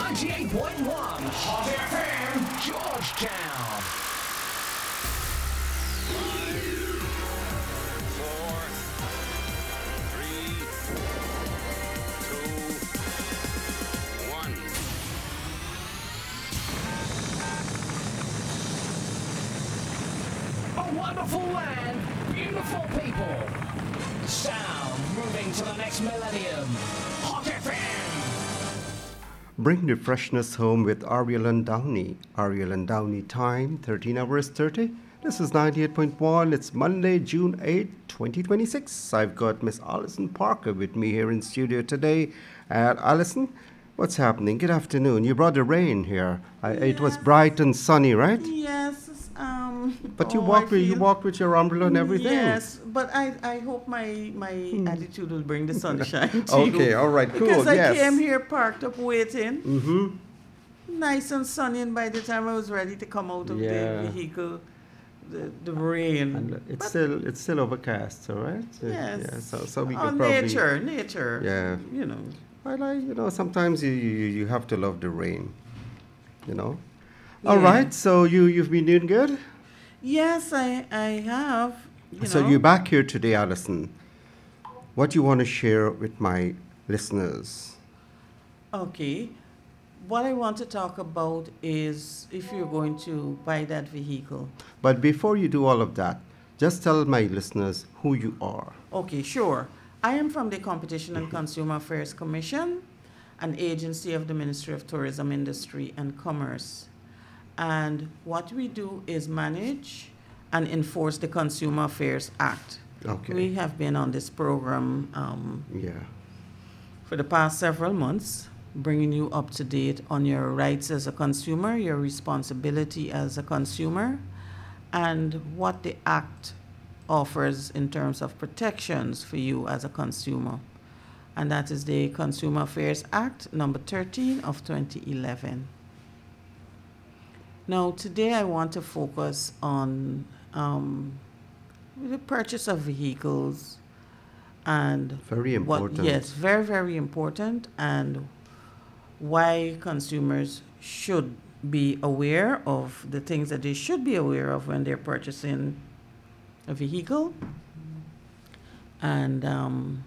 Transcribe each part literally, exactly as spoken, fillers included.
ninety-eight point one Hot F M, Georgetown. Four, three, two, one. A wonderful land, beautiful people. Sound moving to the next millennium. Hot F M. Bring the freshness home with Ariel and Downey. Ariel and Downey time, thirteen hours thirty. This is ninety-eight point one. It's Monday, June eighth, twenty twenty-six. I've got Miss Alison Parker with me here in studio today. Uh, Alison, what's happening? Good afternoon. You brought the rain here. I, It was Yes. bright and sunny, right? Yes. Um, But you oh, walked I with you feel- walked with your umbrella and everything. Yes, but I, I hope my my attitude will bring the sunshine to Okay, you. all right, cool. Because I yes. came here parked up waiting, Mm-hmm. nice and sunny, and by the time I was ready to come out of Yeah. the vehicle, the, the rain. And it's But still it's still overcast, all right? Uh, yes, Yeah. So so we oh, could probably. nature, nature. Yeah. You know. I like, you know, sometimes you, you, you have to love the rain, you know. All Yeah. right, so you, you've been doing good? Yes, I I have. You so know. you're back here today, Alison. What do you want to share with my listeners? Okay. What I want to talk about is if you're going to buy that vehicle. But before you do all of that, just tell my listeners who you are. Okay, sure. I am from the Competition and Consumer Affairs Commission, an agency of the Ministry of Tourism, Industry and Commerce. And what we do is manage and enforce the Consumer Affairs Act. Okay. We have been on this program um, Yeah. for the past several months, bringing you up to date on your rights as a consumer, your responsibility as a consumer, and what the Act offers in terms of protections for you as a consumer. And that is the Consumer Affairs Act, number thirteen of twenty eleven. Now, today I want to focus on um, the purchase of vehicles and Very what- important. yes, very, very important, and why consumers should be aware of the things that they should be aware of when they're purchasing a vehicle. And um,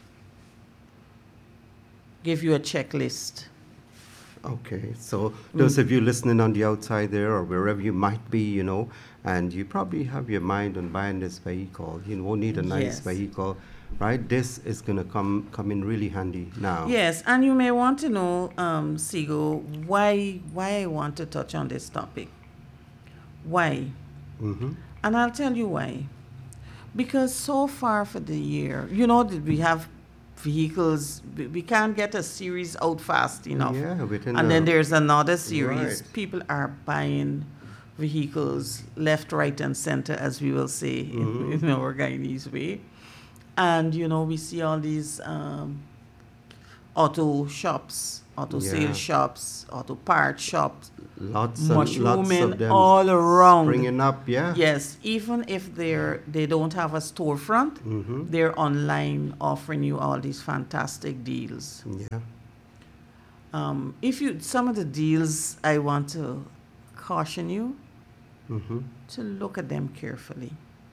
give you a checklist. Okay, so those of you listening on the outside there or wherever you might be, you know, and you probably have your mind on buying this vehicle, you won't need a nice Yes. vehicle, right? This is going to come come in really handy now. Yes, and you may want to know, um, Sigo, why why I want to touch on this topic. Why? Mm-hmm. And I'll tell you why. Because so far for the year, you know that we have vehicles, we we can't get a series out fast enough. Yeah, within And a- then there's another series. Right. People are buying vehicles left, right, and center, as we will say in, in our Guyanese way. And, you know, we see all these um, auto shops, auto Yeah. sales shops, auto part shops, Lots and lots mushrooming of them all around. springing up, yeah. Yes, even if they're they don't have a storefront, Mm-hmm. they're online offering you all these fantastic deals. Yeah. Um, if you some of the deals, I want to caution you Mm-hmm. to look at them carefully.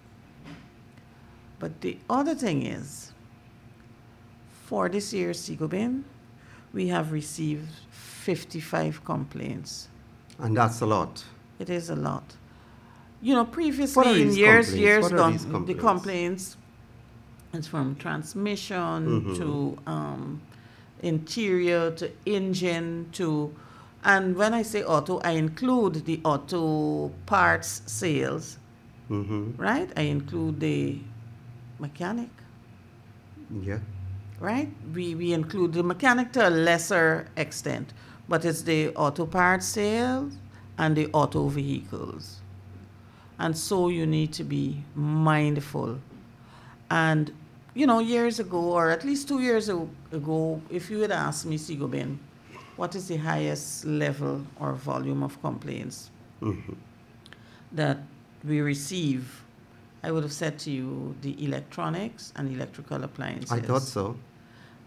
But the other thing is, for this year, Sigobin, we have received fifty-five complaints. And that's a lot. It is a lot. You know, What are previously in these years, complaints? years What are gone, these the complaints? complaints, it's from transmission Mhm. to um, interior to engine to, and when I say auto, I include the auto parts sales, Mm-hmm. right? I include the mechanic, Yeah. right? We, we include the mechanic to a lesser extent, but it's the auto parts sales and the auto vehicles. And so you need to be mindful. And, you know, years ago, or at least two years a- ago, if you had asked me, Sigobin, what is the highest level or volume of complaints Mm-hmm. that we receive, I would have said to you the electronics and electrical appliances. I thought so.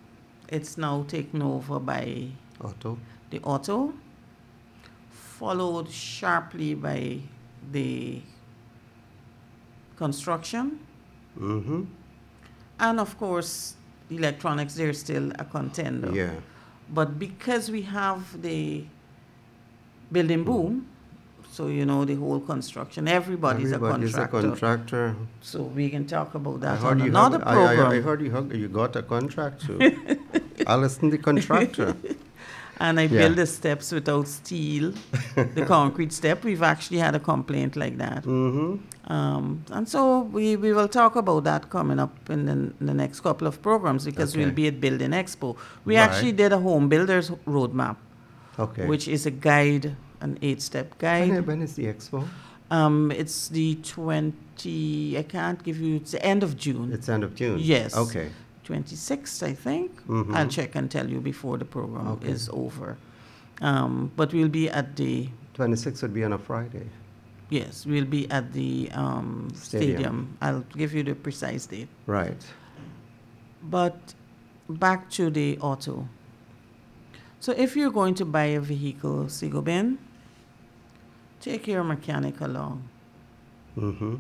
it's now taken over by Auto. the auto, followed sharply by the construction, Mm-hmm. and of course, electronics, they're still a contender. Yeah. But because we have the building boom, so you know the whole construction, everybody's, Everybody's a a contractor. contractor. So we can talk about I that heard on you another have, I- program. I, I heard you, have, you got a contract too. Alison the contractor. And I Yeah. build the steps without steel, the concrete step. We've actually had a complaint like that. Mm-hmm. Um, and so we, we will talk about that coming up in the, in the next couple of programs because Okay. we'll be at Building Expo. We Right. actually did a home builder's roadmap, Okay. which is a guide, an eight-step when, guide. when is the expo? Um, it's the twenty, I can't give you, it's the end of June. It's end of June. Yes. Okay. twenty-sixth, I think. Mhm. I'll check and tell you before the program Okay. is over. Um, but we'll be at the, twenty-sixth would be on a Friday. yes, we'll be at the um, Stadium. stadium. I'll give you the precise date. Right. But back to the auto. So if you're going to buy a vehicle, Sigobin, take your mechanic along. Mm-hmm.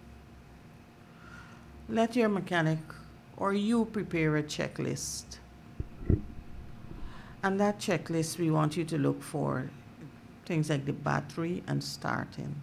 Let your mechanic or you prepare a checklist. And that checklist, we want you to look for things like the battery and starting.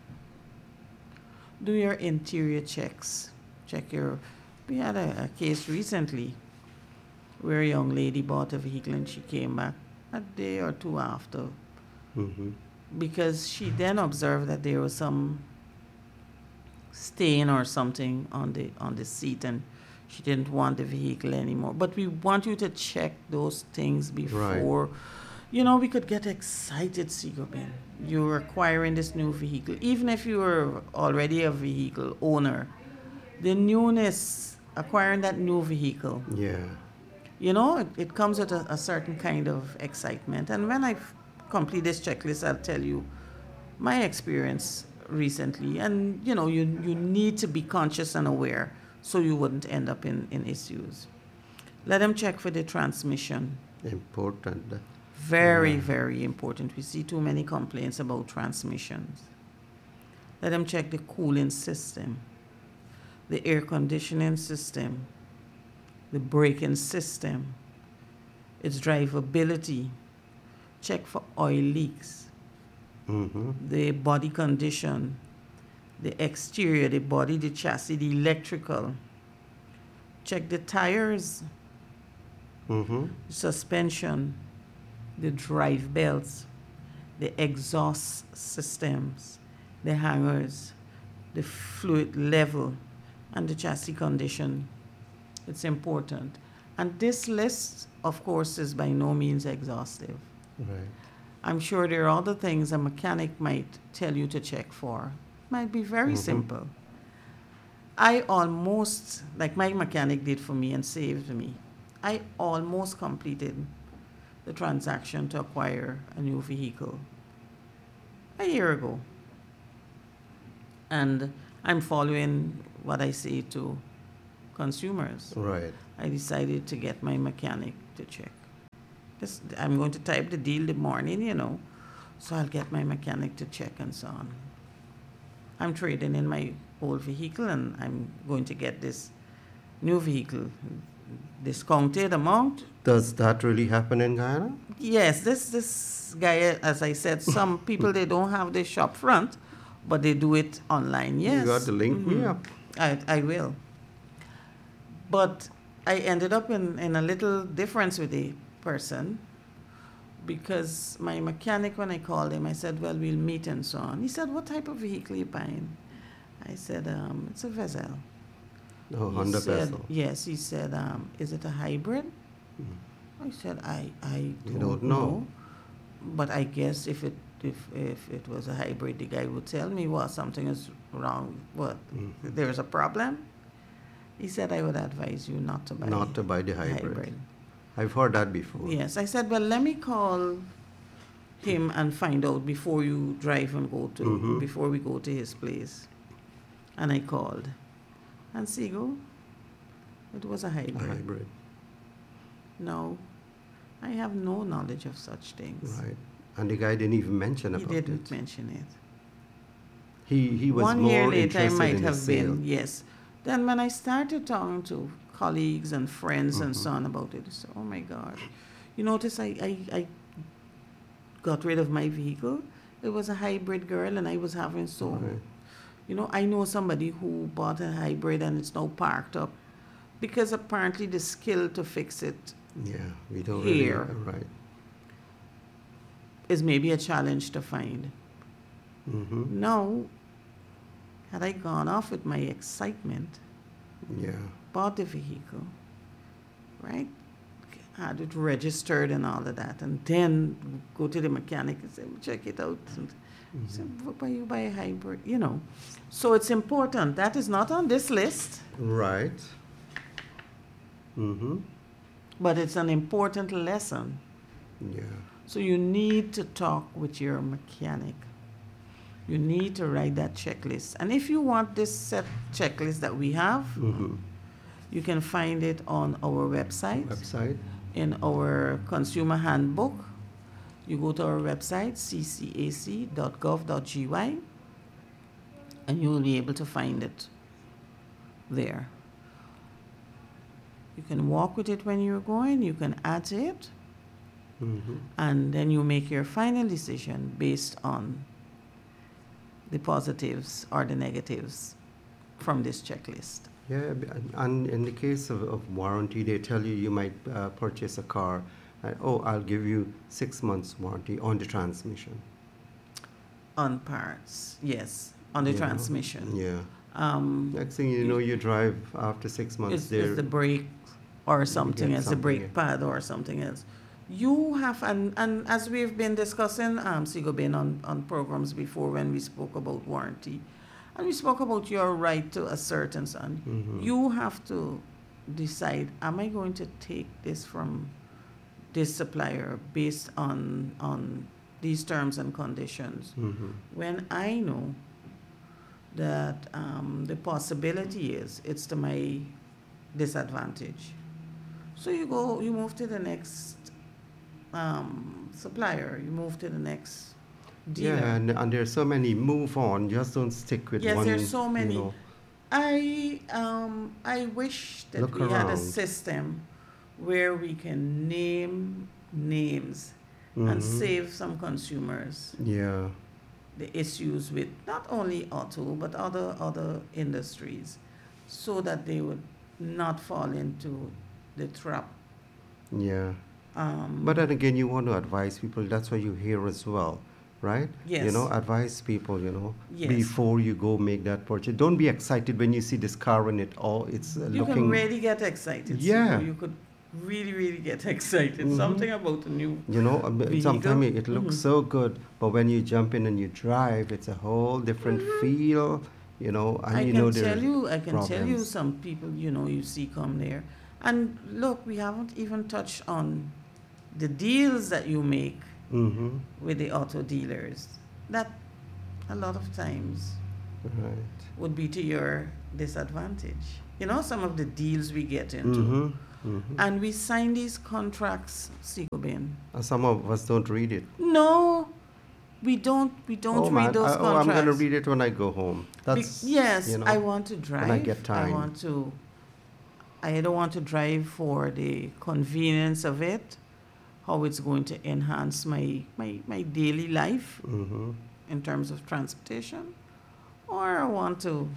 Do your interior checks. Check your, we had a, a case recently where a young lady bought a vehicle and she came back a day or two after Mm-hmm. because she then observed that there was some stain or something on the on the seat and she didn't want the vehicle anymore. But we want you to check those things before. You know, we could get excited, Sigobin. You're acquiring this new vehicle. Even if you were already a vehicle owner, the newness, acquiring that new vehicle, Yeah. you know, it, it comes with a, a certain kind of excitement. And when I f- complete this checklist, I'll tell you my experience recently. And, you know, you, you need to be conscious and aware so you wouldn't end up in, in issues. Let them check for the transmission. Important. Very, Yeah. very important. We see too many complaints about transmissions. Let them check the cooling system, the air conditioning system, the braking system, its drivability. Check for oil leaks, Mm-hmm. the body condition, the exterior, the body, the chassis, the electrical. Check the tires, Mm-hmm. suspension, the drive belts, the exhaust systems, the hangers, the fluid level, and the chassis condition. It's important. And this list, of course, is by no means exhaustive. Right. I'm sure there are other things a mechanic might tell you to check for. Might be very Mhm. simple. I almost, like my mechanic did for me and saved me, I almost completed the transaction to acquire a new vehicle a year ago. And I'm following what I say to consumers. Right. I decided to get my mechanic to check. Just, I'm going to type the deal the morning, you know, so I'll get my mechanic to check and so on. I'm trading in my old vehicle and I'm going to get this new vehicle discounted amount. Does that really happen in Guyana? Yes, this this guy, as I said, some people they don't have the shop front, but they do it online. Yes, You got to link me Mhm. up. I I will. But I ended up in, in a little difference with the person because my mechanic, when I called him, I said, well, we'll meet and so on. He said, what type of vehicle are you buying? I said, um, it's a Vezel. No, He Honda said, Vezel. yes, he said, um, is it a hybrid? Mm. I said, I, I You don't, don't know. know. But I guess if it if if it was a hybrid, the guy would tell me, well, something is wrong. What? Mhm. There's a problem? He said, I would advise you not to buy Not to buy the hybrid. hybrid. I've heard that before. Yes. I said, well, let me call him and find out before you drive and go to, Mhm. before we go to his place. And I called. And Sigo, it was a A hybrid. hybrid. No, I have no knowledge of such things. Right. And the guy didn't even mention He about didn't it. mention it. He he was One more year later, I interested might in the have sale. been, yes. Then when I started talking to colleagues and friends and Mm-hmm. so on about it, I said, oh my God. You notice I, I, I got rid of my vehicle. It was a hybrid girl and I was having so, Right. you know, I know somebody who bought a hybrid and it's now parked up because apparently the skill to fix it Yeah, we don't Here. really. Right. is maybe a challenge to find. Mm-hmm. Now, had I gone off with my excitement, Yeah. bought the vehicle, right? Had it registered and all of that, and then go to the mechanic and say, check it out. And say, why you buy a hybrid? You know. So it's important. That is not on this list, Right. Mm-hmm. but it's an important lesson. Yeah. So you need to talk with your mechanic. You need to write that checklist. And if you want this set checklist that we have, Mm-hmm. you can find it on our website. Website. In our consumer handbook. You go to our website, c c a c dot gov dot g y, and you will be able to find it there. You can walk with it when you're going, you can add to it, Mm-hmm. and then you make your final decision based on the positives or the negatives from this checklist. Yeah, b- and- and in the case of, of warranty, they tell you you might uh, purchase a car, and oh, I'll give you six months warranty on the transmission. On parts, yes, on the you know? transmission. Yeah. Um, Next thing you know, you drive after six months. is, there. is the brake or something get else, the something, brake yeah. pad or something else. You have, and, and as we've been discussing, um, Sigobin, on, on programs before when we spoke about warranty, and we spoke about your right to assert and so on, Mhm. you have to decide, am I going to take this from this supplier based on, on these terms and conditions? Mhm. When I know that um, the possibility is it's to my disadvantage. So you go, you move to the next um, supplier, you move to the next dealer. Yeah, and, and there's so many. Move on. Just don't stick with Yes, one. there's so many. You know. I um, I wish that Look we had a around. system where we can name names and Mhm. save some consumers Yeah. the issues with not only auto but other other industries, so that they would not fall into the trap. Yeah. Um, But then again, you want to advise people. That's why you're here as well, right? You Yes. know, advise people. You know, Yes. before you go make that purchase. Don't be excited when you see this car and it all. It's uh, you looking. can really get excited. Yeah. So you could really really get excited. Mhm. Something about a new You know, um, vehicle. sometimes it, it looks Mhm. so good, but when you jump in and you drive, it's a whole different feel. You know, and Mm-hmm. I you can know tell there's you, I can tell you problems. some people, you know, you see come there. And look, we haven't even touched on the deals that you make Mm-hmm. with the auto dealers. That a lot of times Right. would be to your disadvantage. You know, some of the deals we get into. Mm-hmm. Mm-hmm. And we sign these contracts, Sigobin. And some of us don't read it. No, we don't, we don't oh, read man. those I, oh, I'm contracts. going to read it when I go home. Be- That's yes, you know, I want to drive. I get I time. want to. I don't want to drive for the convenience of it, how it's going to enhance my my, my daily life Mm-hmm. in terms of transportation, or I want to,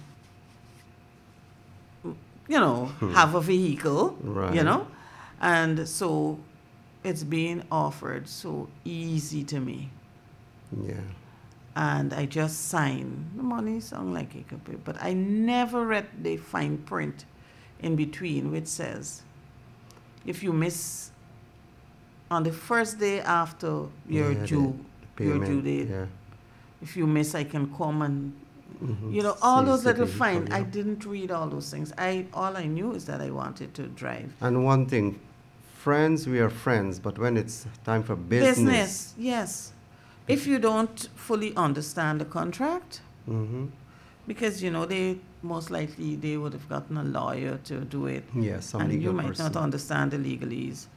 mm, you know, have a vehicle, you Right. know, and so it's being offered so easy to me. Yeah. And I just sign. The money sound like it could be, but I never read the fine print in between, which says, if you miss on the first day after your Yeah, the due, your due Payment. date, Yeah. if you miss, I can come and Mhm. you know all See- those see little the fine. vehicle, I yeah. didn't read all those things. I all I knew is that I wanted to drive. And one thing, friends, we are friends, but when it's time for business, Business, yes. If you don't fully understand the contract, hmm because you know they most likely they would have gotten a lawyer to do it, yeah, some and legal you might person. not understand the legalese.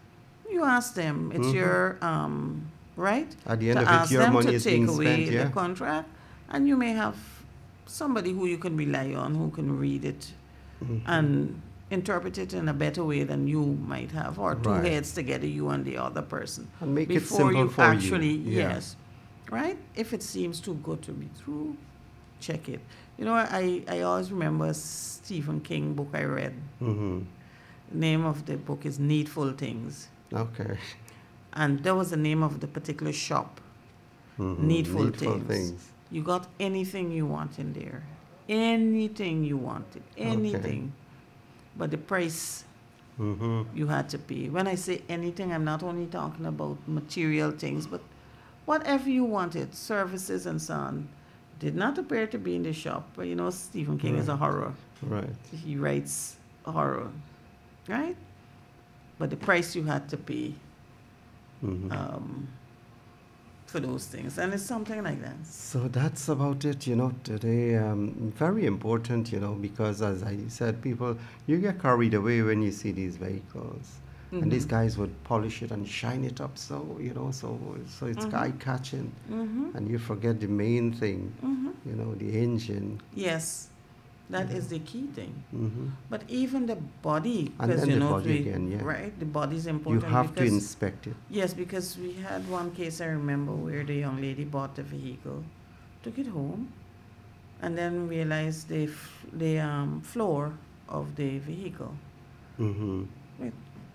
You ask them. It's your um, right At the end to of it, ask your them money to is take being away spent, yeah. the contract, and you may have somebody who you can rely on who can read it Mm-hmm. and interpret it in a better way than you might have, or two Right. heads together, you and the other person, And make it before simple you for you, actually yeah. yes, right. If it seems too good to be true, check it. You know, I I always remember a Stephen King book I read. Mm-hmm. Name of the book is Needful Things, Okay. and that was the name of the particular shop. Mm-hmm. Needful, things. things. You got anything you want in there, anything you wanted, anything, but the price Mm-hmm. you had to pay. When I say anything, I'm not only talking about material things, but whatever you wanted, services and so on, did not appear to be in the shop. But you know, Stephen King is a horror. Right. He writes horror, right? But the price you had to pay Mm-hmm. um, for those things, and it's something like that. So that's about it, you know, today. Um, very important, you know, because as I said, people, you get carried away when you see these vehicles. And these guys would polish it and shine it up so, you know, so so it's eye-catching. Mm-hmm. And you forget the main thing, Mm-hmm. you know, the engine. Yes, that is the key thing. Hmm. But even the body, And because then you the know, body we- again, yeah. right, the body is You important. have to because, inspect it. Yes, because we had one case I remember where the young lady bought the vehicle, took it home, and then realized the f- the um, floor of the vehicle, Hmm. it,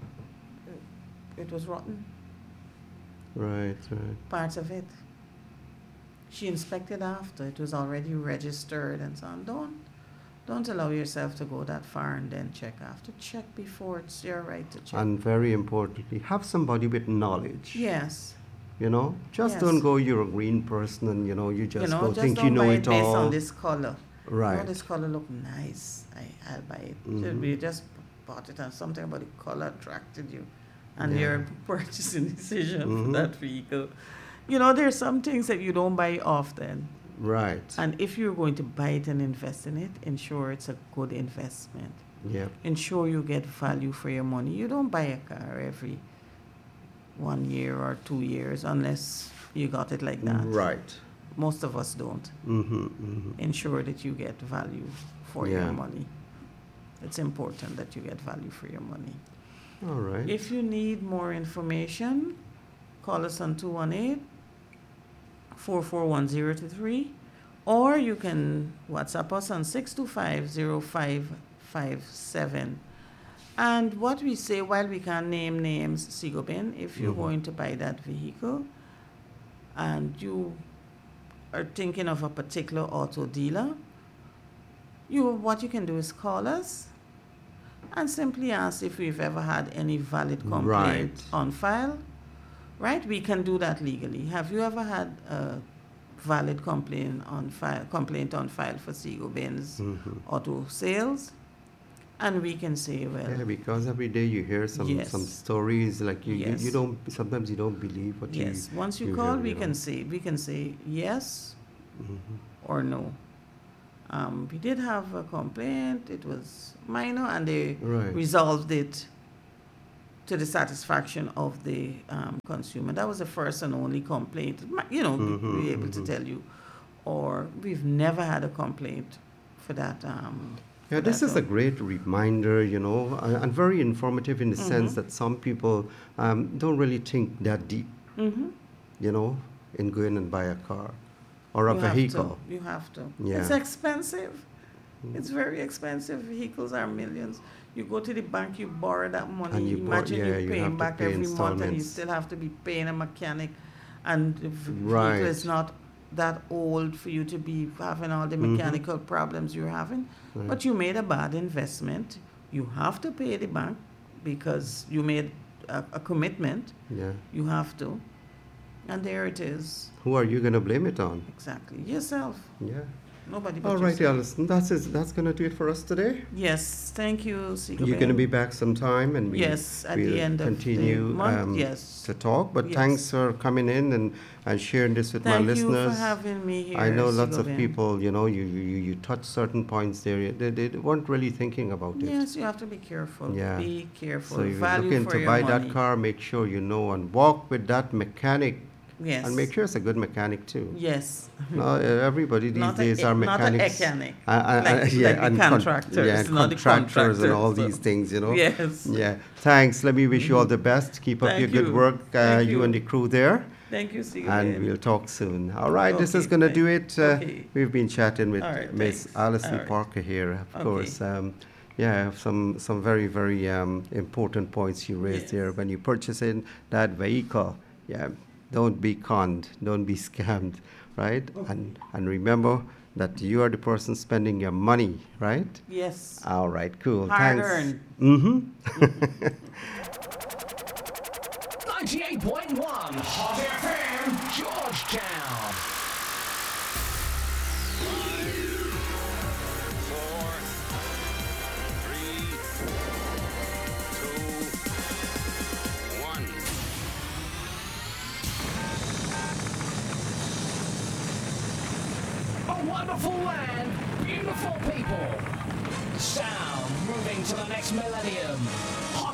it was rotten, Right, right. parts of it. She inspected after it was already registered and so on. Don't don't allow yourself to go that far and then check after. Check before. It's your right to check. And very importantly, have somebody with knowledge. Yes. You know, just Yes. don't go, you're a green person and, you know, you just You know, go just think don't you know buy it it based all. on this color. Oh, Right. this color look nice. I, I'll buy it. Mhm. We just bought it and something about the color attracted you. And Yeah. your purchasing decision Mhm. for that vehicle. You know, there's some things that you don't buy often. Right. And if you're going to buy it and invest in it, ensure it's a good investment. Yeah. Ensure you get value for your money. You don't buy a car every one year or two years unless you got it like that. Right. Most of us don't. Mm-hmm, mm-hmm. Ensure that you get value for Yeah. your money. It's important that you get value for your money. All right. If you need more information, call us on two one eight, four four one zero two three, or you can WhatsApp us on six two five zero five five seven. And what we say, while we can't name names, Sigobin, if you're Mhm. going to buy that vehicle and you are thinking of a particular auto dealer, you what you can do is call us and simply ask if we've ever had any valid complaint Right. on file. Right? We can do that legally. Have you ever had a valid complaint on file complaint on file for Sigobin's Mhm. auto sales? And we can say, well, Yeah, because every day you hear some Yes. some stories like you, you, Yes. you don't sometimes you don't believe what yes. you Once you, you call, hear, we you can know. say we can say yes Mhm. or no. Um, we did have a complaint. It was minor, and they Right. resolved it to the satisfaction of the um, consumer. That was the first and only complaint. Ma- You know, Mhm, we be able to mhm. tell you. Or we've never had a complaint for that. Um, Yeah, for this that is a dog. great reminder, you know, and, and very informative in the sense Mhm. that some people um, don't really think that deep, Mhm. you know, in going and buy a car or a You have to. vehicle. You have to. Yeah. It's expensive. It's very expensive. Vehicles are millions. You go to the bank, you borrow that money. And you bor- Imagine yeah, you're you have paying to back pay every month, and you installments. still have to be paying a mechanic. And the v- Right. vehicle is not that old for you to be having all the Mhm. mechanical problems you're having. Right. But you made a bad investment. You have to pay the bank because you made a, a commitment. Yeah. You have to. And there it is. Who are you going to blame it on? Exactly. Yourself. Yeah. Nobody but All right, yourself. Alison, that's it. That's gonna do it for us today. Yes, thank you, Sigo You're gonna Ben. be back sometime, and we Yes, at the we'll end of the continue month, um, yes. to talk. But Yes. thanks for coming in and, and sharing this with Thank my you listeners. for having me here. I know lots Sigo of Ben. people, you know, you, you, you touch certain points there. They, they weren't really thinking about it. Yes, you have to be careful. Yeah. Be careful. So if you're Value looking for to your buy money. that car, make sure you know and walk with that mechanic. Yes. And make sure it's a good mechanic too. Yes. No, uh, everybody these Not a- days are not a mechanics. mechanic. Uh, uh, Like- uh, yeah, like the and con- contractors, yeah, and not the contractors and all contractors, these so- things, you know. Yes. Yeah. Thanks. Let me wish you all the best. Keep up Thank your good you. work, uh, Thank you you. and the crew there. Thank you, Sigo And Ben. we'll talk soon. All right, this is Okay, going to thank- do it. Uh, okay. We've been chatting with All right, Miss thanks. Alison All right. Parker here, of Okay. course. Um, yeah, some some very very um, important points you raised Yes. here when you purchasing that vehicle. Yeah, don't be conned, don't be scammed, right? And and remember that you are the person spending your money, right? Yes. All right, cool. Hard Thanks. earned. Mm-hmm. ninety-eight point one Hot F M, Georgetown. Four, three, two, one. A wonderful land, beautiful people. Sound moving to the next millennium. Hot